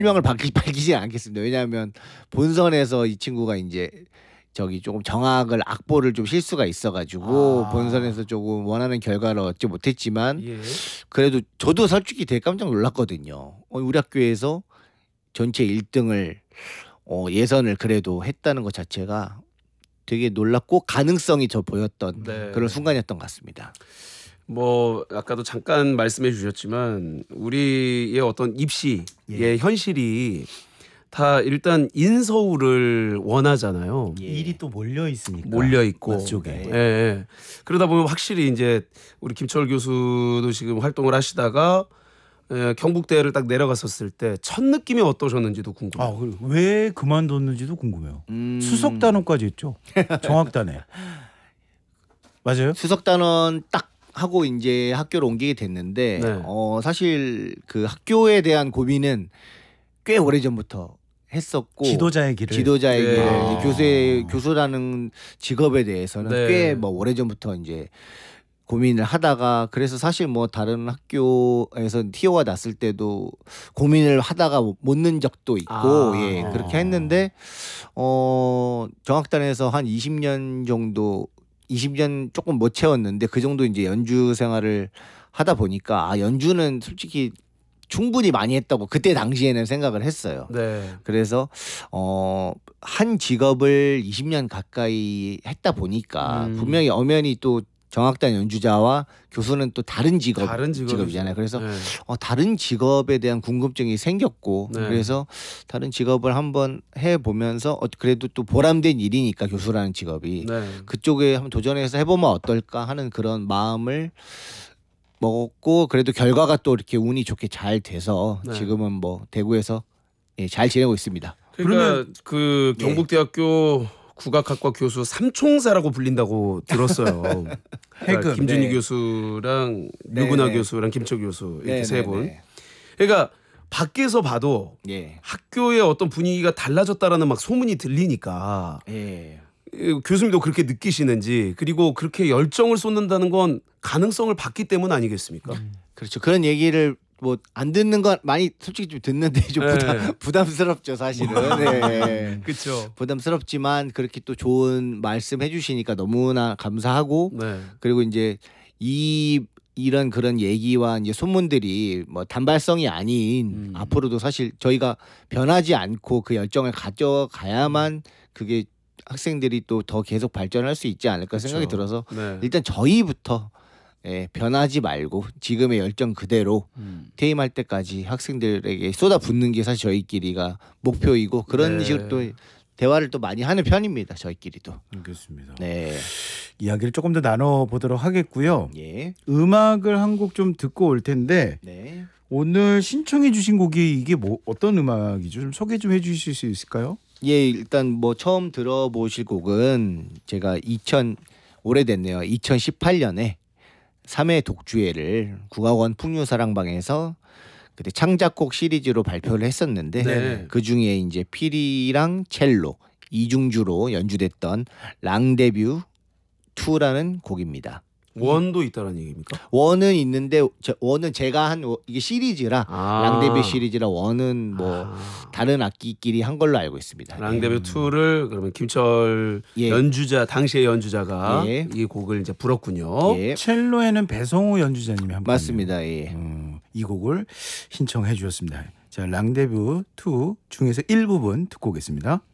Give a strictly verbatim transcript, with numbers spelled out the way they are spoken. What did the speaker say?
실명을 밝히, 밝히지 않겠습니다. 왜냐하면 본선에서 이 친구가 이제 저기 조금 정악을 악보를 좀 실수가 있어가지고 아. 본선에서 조금 원하는 결과를 얻지 못했지만 예. 그래도 저도 솔직히 되게 깜짝 놀랐거든요. 어, 우리 학교에서 전체 일 등을 어, 예선을 그래도 했다는 것 자체가 되게 놀랍고 가능성이 더 보였던 네. 그런 순간이었던 것 같습니다. 뭐 아까도 잠깐 말씀해 주셨지만 우리의 어떤 입시의 예. 현실이 다 일단 인서울을 원하잖아요. 예. 일이 또 몰려 있으니까 몰려 있고. 쪽에. 예, 예. 그러다 보면 확실히 이제 우리 김철 교수도 지금 활동을 하시다가 예, 경북대를 딱 내려갔었을 때 첫 느낌이 어떠셨는지도 궁금해요. 아, 그리고 왜 그만뒀는지도 궁금해요. 음, 수석 단원까지 했죠. 정학단에. 맞아요? 수석 단원 딱 하고 이제 학교로 옮기게 됐는데 네. 어, 사실 그 학교에 대한 고민은 꽤 오래 전부터 했었고 지도자의 길을. 지도자의 네. 길, 아. 교수의 교수라는 직업에 대해서는 네. 꽤 뭐 오래 전부터 이제 고민을 하다가 그래서 사실 뭐 다른 학교에서 티오가 났을 때도 고민을 하다가 못 넣은 적도 있고 아. 예 그렇게 했는데 어 정학단에서 한 이십 년 정도 이십 년 조금 못 채웠는데 그 정도 이제 연주 생활을 하다 보니까 아 연주는 솔직히 충분히 많이 했다고 그때 당시에는 생각을 했어요. 네. 그래서 어, 한 직업을 이십 년 가까이 했다 보니까 음. 분명히 엄연히 또 정악단 연주자와 교수는 또 다른 직업 다른 직업이죠. 직업이잖아요. 그래서 네. 어, 다른 직업에 대한 궁금증이 생겼고 네. 그래서 다른 직업을 한번 해보면서 어, 그래도 또 보람된 일이니까 교수라는 직업이 네. 그쪽에 한번 도전해서 해보면 어떨까 하는 그런 마음을 먹었고 그래도 결과가 또 이렇게 운이 좋게 잘 돼서 네. 지금은 뭐 대구에서 예, 잘 지내고 있습니다. 그러니까 그러면- 그 예. 경북대학교 국악학과 교수 삼총사라고 불린다고 들었어요. 그러니까 해금. 김준희 네. 교수랑 네, 류근하 네. 교수랑 김철 교수 이렇게 네, 세 네, 분. 네. 그러니까 밖에서 봐도 예. 학교의 어떤 분위기가 달라졌다라는 막 소문이 들리니까 예. 이 교수님도 그렇게 느끼시는지 그리고 그렇게 열정을 쏟는다는 건 가능성을 봤기 때문 아니겠습니까? 그렇죠. 그런 얘기를 뭐 안 듣는 건 많이 솔직히 좀 듣는데 좀 네. 부담, 부담스럽죠 사실은. 네. 그렇죠. 부담스럽지만 그렇게 또 좋은 말씀 해주시니까 너무나 감사하고 네. 그리고 이제 이 이런 그런 얘기와 이제 소문들이 뭐 단발성이 아닌 음. 앞으로도 사실 저희가 변하지 않고 그 열정을 가져가야만 그게 학생들이 또 더 계속 발전할 수 있지 않을까 생각이 그렇죠. 들어서 네. 일단 저희부터 예, 변하지 말고 지금의 열정 그대로 음. 퇴임할 때까지 학생들에게 쏟아붓는 게 사실 저희끼리가 목표이고 그런 네. 식으로 또 대화를 또 많이 하는 편입니다. 저희끼리도. 알겠습니다. 네. 이야기를 조금 더 나눠 보도록 하겠고요. 예. 음악을 한 곡 좀 듣고 올 텐데 네. 오늘 신청해 주신 곡이 이게 뭐 어떤 음악이죠? 좀 소개 좀 해 주실 수 있을까요? 예, 일단 뭐 처음 들어보실 곡은 제가 이천 오래됐네요. 이천십팔 년에 삼 회 독주회를 국악원 풍류사랑방에서 그때 창작곡 시리즈로 발표를 했었는데 네. 그 중에 이제 피리랑 첼로 이중주로 연주됐던 랑데뷰 이라는 곡입니다. 원도 있다는 얘기입니까? 원은 있는데 저 원은 제가 한 워- 이게 시리즈라 아. 랑데뷰 시리즈라 원은 뭐 아. 다른 악기끼리 한 걸로 알고 있습니다. 랑데뷰 이를 그러면 김철 예. 연주자 당시의 연주자가 예. 이 곡을 이제 불었군요. 예. 첼로에는 배성우 연주자님이 한 맞습니다. 예. 음, 이 곡을 신청해 주셨습니다. 자, 랑데뷰 이 중에서 일부분 듣고 오겠습니다.